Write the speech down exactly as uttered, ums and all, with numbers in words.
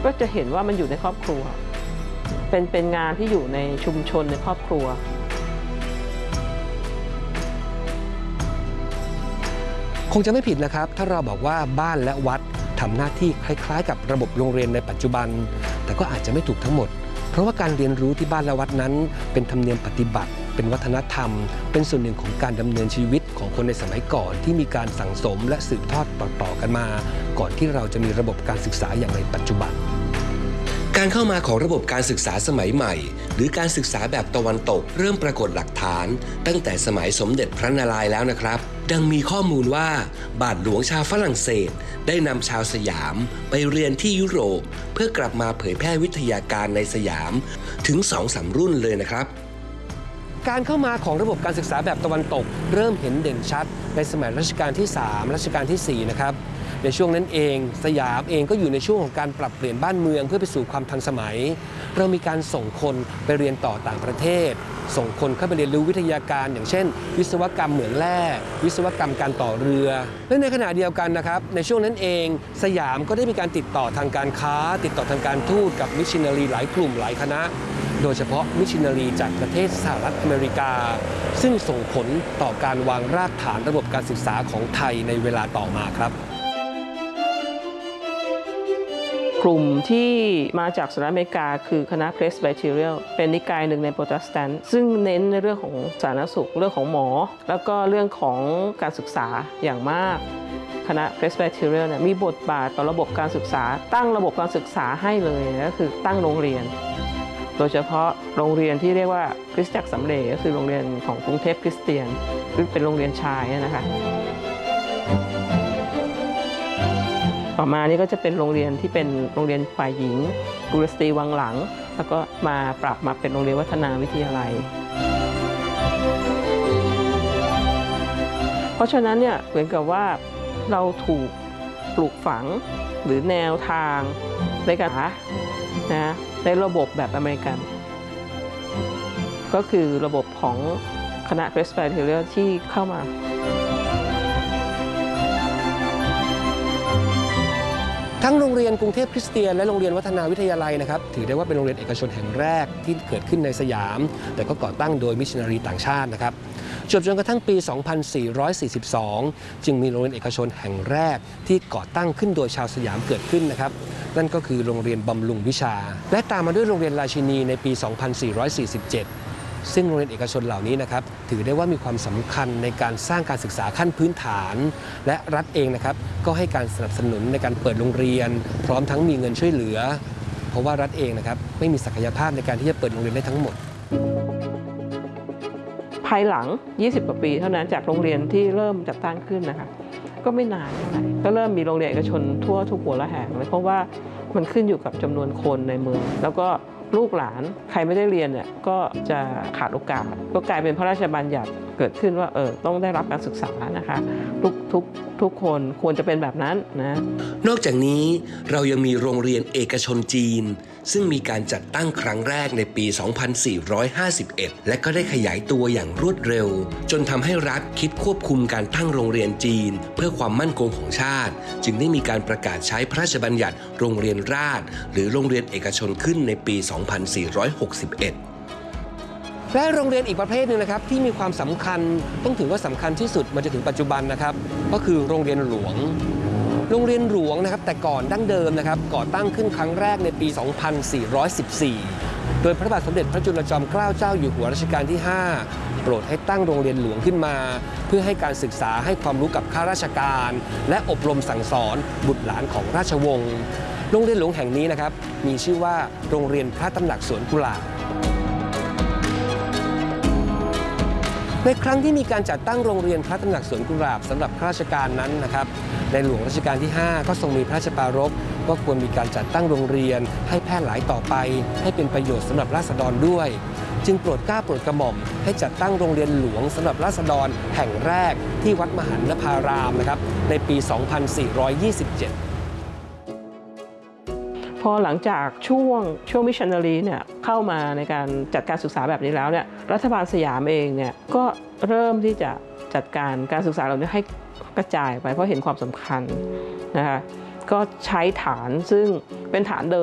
ก็จะเห็นว่ามันอยู่ในครอบครัวเป็นเป็นงานที่อยู่ในชุมชนในครอบครัวคงจะไม่ผิดนะครับถ้าเราบอกว่าบ้านและวัดทำหน้าที่คล้ายๆกับระบบโรงเรียนในปัจจุบันแต่ก็อาจจะไม่ถูกทั้งหมดเพราะว่าการเรียนรู้ที่บ้านและวัดนั้นเป็นธรรมเนียมปฏิบัติเป็นวัฒนธรรมเป็นส่วนหนึ่งของการดำเนินชีวิตของคนในสมัยก่อนที่มีการสั่งสมและสืบทอดต่อๆกันมาก่อนที่เราจะมีระบบการศึกษาอย่างในปัจจุบันการเข้ามาของระบบการศึกษาสมัยใหม่หรือการศึกษาแบบตะวันตกเริ่มปรากฏหลักฐานตั้งแต่สมัยสมเด็จพระนารายณ์แล้วนะครับดังมีข้อมูลว่าบาทหลวงชาวฝรั่งเศสได้นำชาวสยามไปเรียนที่ยุโรปเพื่อกลับมาเผยแพร่วิทยาการในสยามถึง สองสาม รุ่นเลยนะครับการเข้ามาของระบบการศึกษาแบบตะวันตกเริ่มเห็นเด่นชัดในสมัยรัชกาลที่สามรัชกาลที่สี่นะครับในช่วงนั้นเองสยามเองก็อยู่ในช่วงของการปรับเปลี่ยนบ้านเมืองเพื่อไปสู่ความทันสมัยเรามีการส่งคนไปเรียนต่อต่างประเทศส่งคนเข้าไปเรียนรู้วิทยาการอย่างเช่นวิศวกรรมเหมืองแร่วิศวกรรมการต่อเรือและในขณะเดียวกันนะครับในช่วงนั้นเองสยามก็ได้มีการติดต่อทางการค้าติดต่อทางการทูตกับมิชชันนารีหลายกลุ่มหลายคณะโดยเฉพาะมิชชันนารีจากประเทศสหรัฐอเมริกาซึ่งส่งผลต่อการวางรากฐานระบบการศึกษาของไทยในเวลาต่อมาครับกลุ่มที่มาจากสหรัฐอเมริกาคือคณะ Presbyterian เป็นนิกายหนึ่งในโปรเตสแตนต์ซึ่งเน้นในเรื่องของสาธารณสุขเรื่องของหมอแล้วก็เรื่องของการศึกษาอย่างมากคณะ Presbyterian เนี่ยมีบทบาทต่อระบบการศึกษาตั้งระบบการศึกษาให้เลยก็คือตั้งโรงเรียนโดยเฉพาะโรงเรียนที่เรียกว่าคริสตจักรสำเร็จก็คือโรงเรียนของกรุงเทพคริสเตียนหรือเป็นโรงเรียนชายนะคะต่อมานี่ก็จะเป็นโรงเรียนที่เป็นโรงเรียนฝ่ายหญิงกุลสตรีวังหลังแล้วก็มาปรับมาเป็นโรงเรียนวัฒนาวิทยาลัยเพราะฉะนั้นเนี่ยเหมือนกับว่าเราถูกปลูกฝังหรือแนวทางในการหานะในระบบแบบอเมริกันก็คือระบบของคณะ Presbyterian ที่เข้ามาทั้งโรงเรียนกรุงเทพคริสเตียนและโรงเรียนวัฒนาวิทยาลัยนะครับถือได้ว่าเป็นโรงเรียนเอกชนแห่งแรกที่เกิดขึ้นในสยามแต่ก็ก่อตั้งโดยมิชชันนารีต่างชาตินะครับจนจนกระทั่งปี สองพันสี่ร้อยสี่สิบสอง จึงมีโรงเรียนเอกชนแห่งแรกที่ก่อตั้งขึ้นโดยชาวสยามเกิดขึ้นนะครับนั่นก็คือโรงเรียนบำรุงวิชาและตามมาด้วยโรงเรียนราชินีในปี สองพันสี่ร้อยสี่สิบเจ็ดซึ่งโรงเรียนเอกชนเหล่านี้นะครับถือได้ว่ามีความสำคัญในการสร้างการศึกษาขั้นพื้นฐานและรัฐเองนะครับก็ให้การสนับสนุนในการเปิดโรงเรียนพร้อมทั้งมีเงินช่วยเหลือเพราะว่ารัฐเองนะครับไม่มีศักยภาพในการที่จะเปิดโรงเรียนได้ทั้งหมดภายหลังยี่สิบกว่าปีเท่านั้นจากโรงเรียนที่เริ่มจัดตั้งขึ้นนะคะก็ไม่นานเท่าไหร่ก็เริ่มมีโรงเรียนเอกชนทั่วทุกหัวระแหงเลยเพราะว่ามันขึ้นอยู่กับจำนวนคนในเมืองแล้วก็ลูกหลานใครไม่ได้เรียนเนี่ยก็จะขาดโอกาสก็กลายเป็นพระราชบัญญัติเกิดขึ้นว่าเออต้องได้รับการศึกษานะคะทุกทุกทุกคนควรจะเป็นแบบนั้นนะนอกจากนี้เรายังมีโรงเรียนเอกชนจีนซึ่งมีการจัดตั้งครั้งแรกในปี สองพันสี่ร้อยห้าสิบเอ็ด และก็ได้ขยายตัวอย่างรวดเร็วจนทำให้รัฐคิดควบคุมการตั้งโรงเรียนจีนเพื่อความมั่นคงของชาติจึงได้มีการประกาศใช้พระราชบัญญัติโรงเรียนราษฎรหรือโรงเรียนเอกชนขึ้นในปี สองพันสี่ร้อยหกสิบเอ็ดและโรงเรียนอีกประเภทหนึ่งนะครับที่มีความสำคัญต้องถือว่าสำคัญที่สุดมาจนถึงปัจจุบันนะครับก็คือโรงเรียนหลวงโรงเรียนหลวงนะครับแต่ก่อนดั้งเดิมนะครับก่อตั้งขึ้นครั้งแรกในปี สองพันสี่ร้อยสิบสี่ โดยพระบาทสมเด็จพระจุลจอมเกล้าเจ้าอยู่หัวรัชกาลที่ ห้า โปรดให้ตั้งโรงเรียนหลวงขึ้นมาเพื่อให้การศึกษาให้ความรู้กับข้าราชการและอบรมสั่งสอนบุตรหลานของราชวงศ์โรงเรียนหลวงแห่งนี้นะครับมีชื่อว่าโรงเรียนพระตำหนักสวนกุหลาบในครั้งที่มีการจัดตั้งโรงเรียนพระตำหนักสวนกุหลาบสำหรับข้าราชการนั้นนะครับในหลวงรัชกาลที่ ห้า ก็ทรงมีพระราชปรารภว่าควรมีการจัดตั้งโรงเรียนให้แพร่หลายต่อไปให้เป็นประโยชน์สำหรับราษฎรด้วยจึงโปรดเกล้าโปรดกระหม่อมให้จัดตั้งโรงเรียนหลวงสำหรับราษฎรแห่งแรกที่วัดมหันนภารามนะครับในปี สองพันสี่ร้อยยี่สิบเจ็ดพอหลังจากช่วงช่วงมิชชันนารีเนี่ยเข้ามาในการจัดการศึกษาแบบนี้แล้วเนี่ยรัฐบาลสยามเองเนี่ยก็เริ่มที่จะจัดการการศึกษาเหล่านี้ให้กระจายไปเพราะเห็นความสำคัญนะคะก็ใช้ฐานซึ่งเป็นฐานเดิม